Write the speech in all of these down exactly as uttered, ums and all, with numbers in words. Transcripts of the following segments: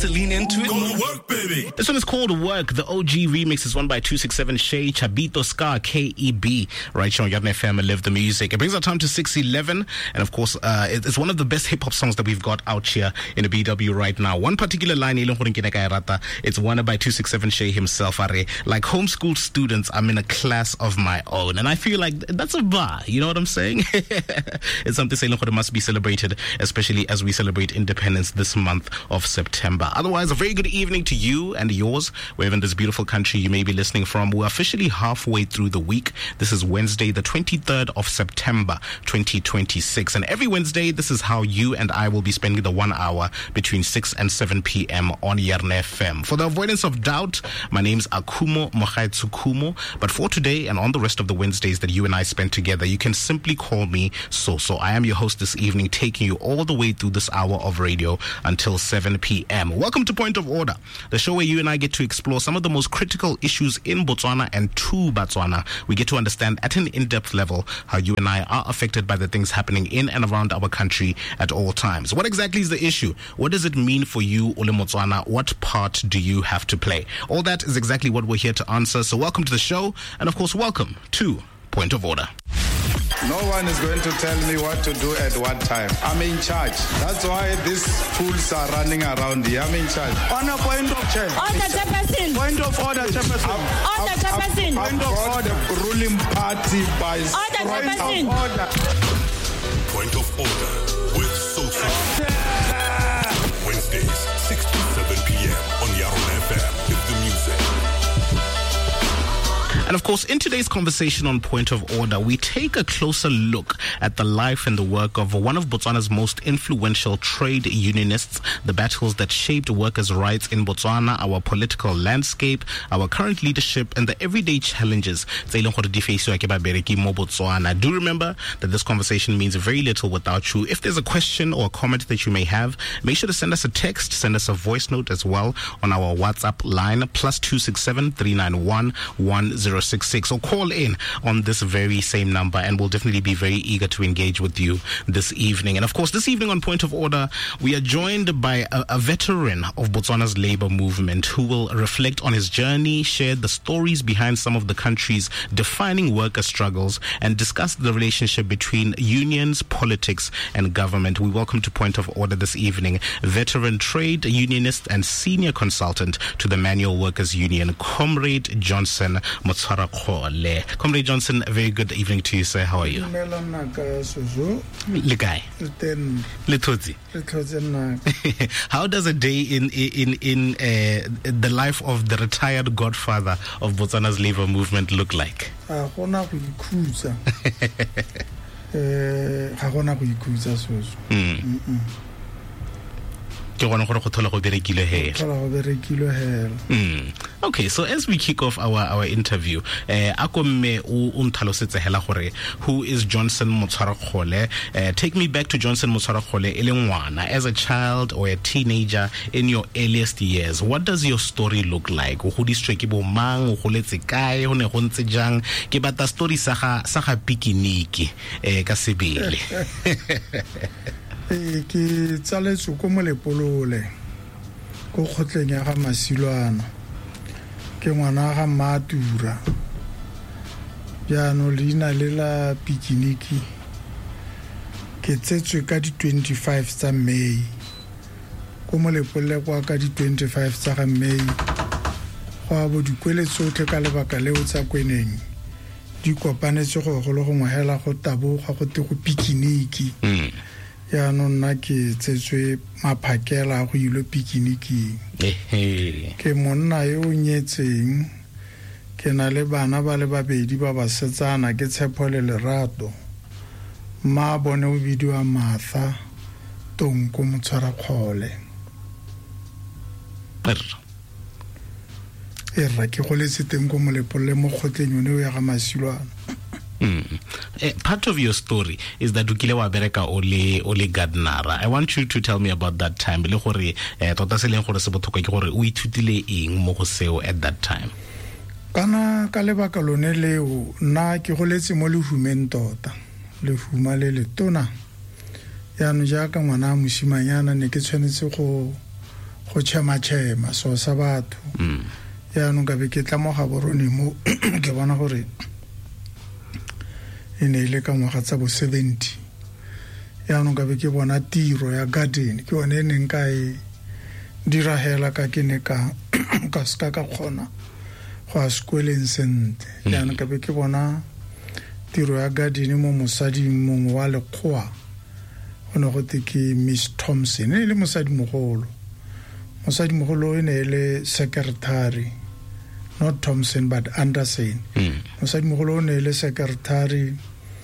To lean into it. Go to work, baby. This one is called Work. The O G remix is one by two six seven Shay, Chabito Ska, K E B. Right here on Yarn F M, Live the Music. It brings our time to six eleven. And of course, uh, it's one of the best hip hop songs that we've got out here in the B W right now. One particular line, it's one by two six seven Shay himself. Like homeschool students, I'm in a class of my own. And I feel like that's a bar. You know what I'm saying? It's something that must be celebrated, especially as we celebrate independence this month of September. Otherwise, a very good evening to you and yours, wherever in this beautiful country you may be listening from. We're officially halfway through the week. This is Wednesday, the twenty-third of September, twenty twenty-six. And every Wednesday, this is how you and I will be spending the one hour between six and seven p.m. on Yarn F M. For the avoidance of doubt, my name's Akumo Mohaitsu Kumo. But for today and on the rest of the Wednesdays that you and I spend together, you can simply call me So-So. I am your host this evening, taking you all the way through this hour of radio until seven p.m. Welcome to Point of Order, the show where you and I get to explore some of the most critical issues in Botswana and to Botswana. We get to understand at an in-depth level how you and I are affected by the things happening in and around our country at all times. What exactly is the issue? What does it mean for you, Ole Motswana? What part do you have to play? All that is exactly what we're here to answer. So welcome to the show, and of course, welcome to Point of Order. No one is going to tell me what to do at what time. I'm in charge. That's why these fools are running around here. I'm in charge. On a point of check. Order, Chairperson. Point of order, Chairperson. Order, Chairperson. Point of order, ruling party by Order, Chairperson. Order. Point of Order with So-So. Wednesdays, six to seven p.m. on Yarn F M. Live the music. And of course, in today's conversation on Point of Order, we take a closer look at the life and the work of one of Botswana's most influential trade unionists, the battles that shaped workers' rights in Botswana, our political landscape, our current leadership, and the everyday challenges. Do remember that this conversation means very little without you. If there's a question or a comment that you may have, make sure to send us a text, send us a voice note as well on our WhatsApp line, plus two six seven, three nine one, one zero six six, or call in on this very same number, and we'll definitely be very eager to engage with you this evening. And of course, this evening on Point of Order, we are joined by a, a veteran of Botswana's labor movement who will reflect on his journey, share the stories behind some of the country's defining worker struggles, and discuss the relationship between unions, politics, and government. We welcome to Point of Order this evening veteran trade unionist and senior consultant to the Manual Workers Union, Comrade Johnson Motswarakhole. Comrade Johnson, a very good evening to you, sir. How are you? Lekai. How does a day in in in uh, the life of the retired godfather of Botswana's labor movement look like? Mm. Mm. Okay, so as we kick off our, our interview, uh, who is Johnson Motswarakhole? Uh, take me back to Johnson Motswarakhole as a child or a teenager in your earliest years. What does your story look like? Story saga pikiniki kasebele. Ke tsaletswe ko Molepolole ko khotleng ya ga Masilwana ke ngwana ga Matura ya no lina le la pikiniki ke tsetswe ka di twenty-five tsa May ko Molepolole kwa ka di twenty-five tsa ga May go bo dikwele tsotlhe ka lebaka leo tsa kweneng di kopanetse go go le go mohela go taboga go te go pikiniki ya no nna ke tsetswe maphakela go ilo pikiniki ke monna yo nyetseng ke na le bana ba le babedi ba ba setsana ke Tshepo le Lerato ma bone o bidiwa Martha Tonko Motswarakhole e ra ke go letse teng go Molepolole mo khotleng yone o ya ga Masilwana. Mm. Uh, part of your story is that ukile wa bereka ole ole gardenera. I want you to tell me about that time. Le gore tota se leng gore se botlhokwa ke gore o ithutile eng mo go seo at that time. Kana ka lebaka lone leo nna ke goletse mo lehumeng tota le huma le letona ya no ja ka ngwana mosimanyana ne ke tshwanetse go go tšhema-tšhema so sa batho yaanong ka be ke tla mo gaborone mo ke bona gore e ne ile ka ngwaga tsa bo seventy yaanong ka be ke bona tiro ya garden ke yone e neng ka e diragela ka ke ne ka ka ska ka kgona go a sekoleng sentle yaanong ka be ke bona tiro ya garden mo mosadi mongwe wa lekgowa o ne go te ke Miss Thompson e le mosadi mogolo mosadi mogolo e ne le secretary not Thompson but Anderson mosadi mogolo o ne le secretary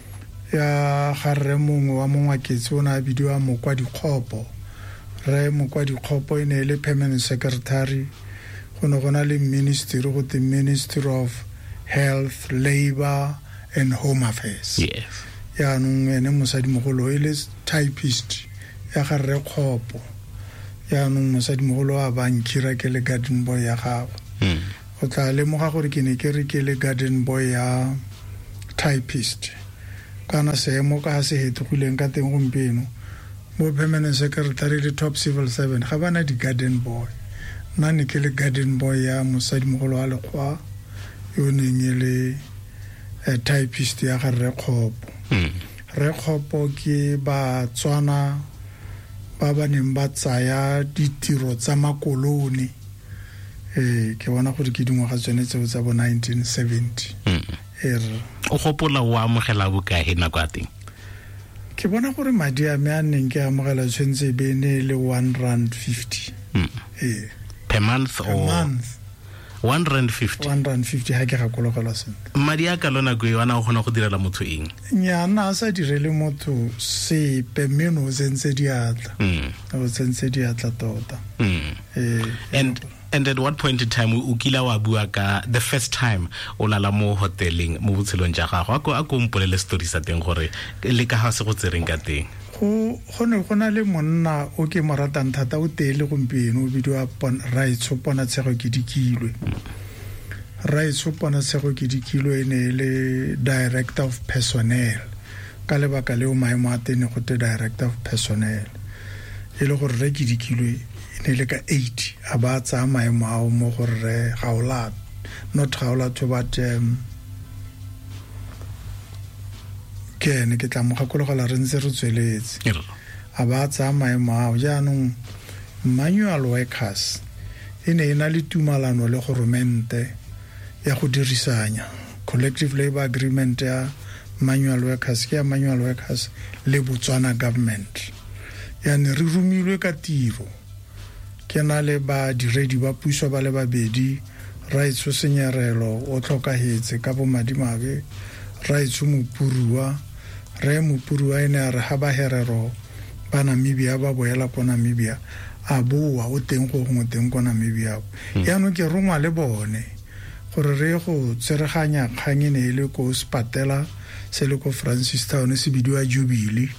ya garre mongwe wa mongwaketse o na bidiwa Mokwadi Kgopo re Mokwadi Kgopo e ne le permanent secretary go ne gona le ministry go te Ministry of Health, Labor and Home Affairs yes yaanong ene mosadi mogolo e le typist ya garre Kgopo yaanong mosadi mogolo a bankira ke le garden boy ya gago o tla lemoga gore ke ne ke re ke le garden boy ya typist kana seemo ka se hetogileng ka teng gompieno mo permanent secretary le top civil servant ga bana di garden boy nna ne ke le garden boy ya mosadi mogolo wa lekgwa yo neng e le typist ya ga Rre Kgopo Rre Kgopo ke ba tswana ba ba neng ba tsaya ditiro tsa makoloni eh ke bona gore ke dingwaga tsone tseo tsa bo nineteen seventy er o gopola wa amogela bokae nako a teng ke bona gore madi a me a neng ke amogela tshwentse be ne le one rand fifty eh per month per or month one rand fifty one rand fifty ha ke gakologela sentle madi a ka lona go yona o gona go direla motho eng nyana a sa direle motho sepe mmeno o tsentse diatla o tsentse diatla tota eh and and at what point in time o kila wa bua ka the first time o lala mo hoteleng mo botshelong ja gago a go a go mpolele story sa teng gore le ka ha se go tsereng ka teng go gone gona le monna o ke moratang thata o tele gompieno o bidiwa Raitso Pona Tshego ke dikilwe Raitso Pona Tshego ke dikilwe ne le director of personnel ka lebaka leo maemo a tene go te director of personnel e le gore re ke dikilwe ne le ka eighty a ba tsa maemo a mo gore gaola not gaola to but um, ke ne ke tla mo gakologela re ntse re tsweletse a ba tsa maemo a jaanong manual workers e ne ena le tumalano le goromente ya go dirisanya collective labor agreement ya manual workers ke ya manual workers le Botswana government ya ne re rumilwe ka tiro ke na le ba diredi ba puso ba le babedi Raitso Senyarelo o tlhokahetse ka bo madimabe Raitso Mopurua re Mopurua ene a re ha ba herero ba Namibia ba boela ko Namibia a boa o teng go go teng ko Namibia ya no ke rongwa le bone gore re go tsereganya kgangene ile ko Spatela se le ko Francistown se bidiwa Jubilee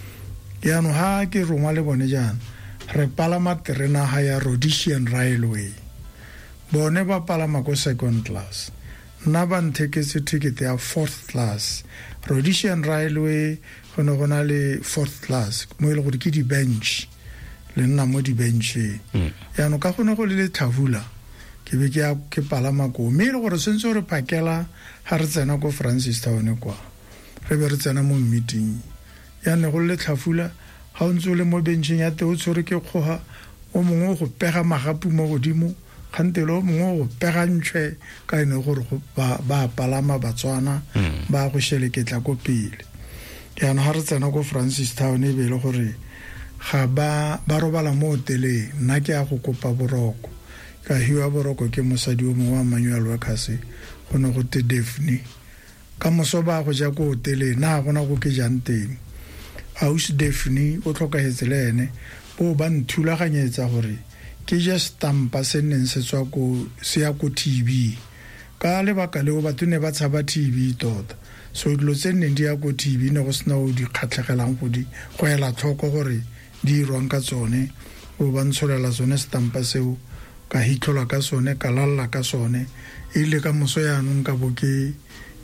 ya no ha ke rongwa le bone jana re palama terena ha ya Rhodesian Railway bone ba palama ko second class nna ba ntheketse ticket ya fourth class Rhodesian Railway go ne go na le fourth class mo ile go di ke di bench le nna mo di bench ya no ka go ne go le Thavula ke be ke ya ke palama ko me ile gore sentse re pakela ha re tsena ko Francistown kwa re be re tsena mo meeting ya ne go le Thavula ha o ntse le mo benching ya te o tshore ke kgoga o mongwe go pega magapu mo godimo khantelo o mongwe go pega ntshwe ka ene gore ba ba palama Batswana ba go sheleketla ko pele ya no ha re tsena ko Francistown e be le gore ga ba ba robala mo hoteleng nna ke a go kopa boroko ka hiwa boroko ke mosadi o mongwe wa manual workers go ne go te Daphne ka moso ba go ja ko hoteleng na gona go ke jang teng House Daphne o tlhokahetse le ene bo ba nthulaganyetsa gore ke just stampa se neng se tswa ko se ya ko T V ka lebaka leo batho ne ba tshaba T V tota so dilo tse neng di ya ko T V ne go sena o di kgatlhegelang go di go ela tlhoko gore di irwang ka tsone o ba ntsholela tsone stampa seo ka hitlola ka sone ka lalla ka sone ile ka moso yanong ka bo ke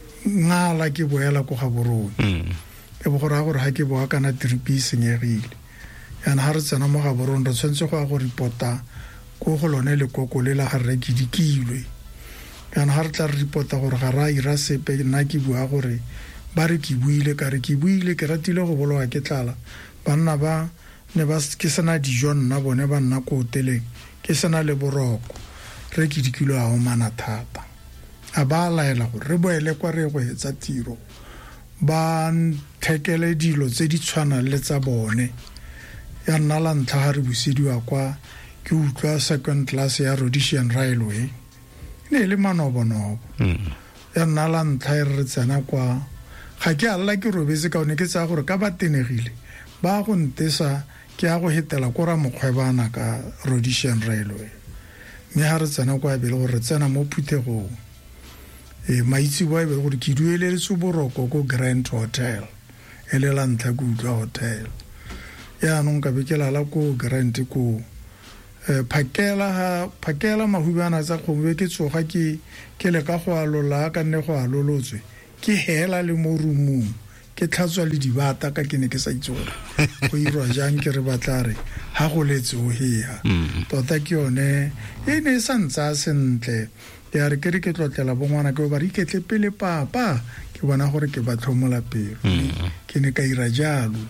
ngala ke boela ko Gaborone e bo gore gore ha ke boa kana tripi senyegile yana ha re tsena mo Gaborone re tshwantse go a go reporta ko go lone lekoko le la ga re ke dikilwe kana ga re tla re report gore ga ra ira sepe nna ke bua gore ba re ke buile ka re ke buile ke ratile go bologa ke tlala banna ba ne ba ke sena dijo nna bone ba nna ko hoteleng ke sena le boroko re ke dikilo a o mana thata a ba laela gore re boele kwa re go etsa tiro ba nthekele dilo tse di tshwana le tsa bone ya nna la ntlha ga re busediwa kwa ke utlwa second class ya Rhodesian Railway ne le manobonobo ya nna la ntlha re tsena kwa ga ke alla ke robetse ka one ke tsa gore ka ba tenegile ba go ntesa ke a go hetela ko ra mokgwebana ka Rhodesian Railway me ha re tsena kwa bele gore re tsena mo Phuthegong e maitsi ba bele gore ke duele le tsuboroko ko Grand Hotel ele la ntla go utlwa hotel ya no nka be ke lala ko Grand ko eh phakela ha phakela mahubana tsa khombe ke tsoga ke ke le ka go alola ka nne go alolotswe ke hela le mo rumung ke tlhatswa le dibata ka ke ne ke sa itse gore go irwa jang ke re batlare ha go letse o hea tota ke yone e ne santsa sentle ya re ke re ke tlotlela bongwana ke ba re iketle pele papa ke bona gore ke ba tlhomola pelo ke ne ka ira jalo.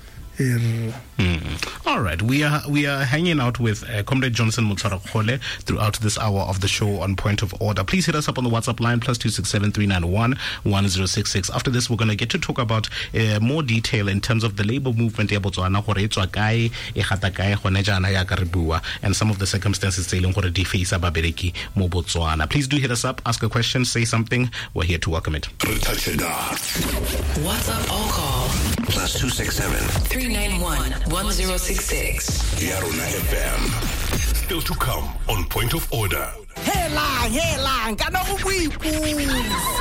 Mm. All right, we are we are hanging out with uh, Comrade Johnson Motshwarakhole throughout this hour of the show on Point of Order. Please hit us up on the WhatsApp line plus two six seven three nine one one zero six six. After this, we're going to get to talk about uh, more detail in terms of the labor movement and some of the circumstances face. Please do hit us up, ask a question, say something. We're here to welcome it. WhatsApp or call plus two six seven three nine one one zero six six. Yarona F M. Still to come on Point of Order. Hey, lang, hey, lang,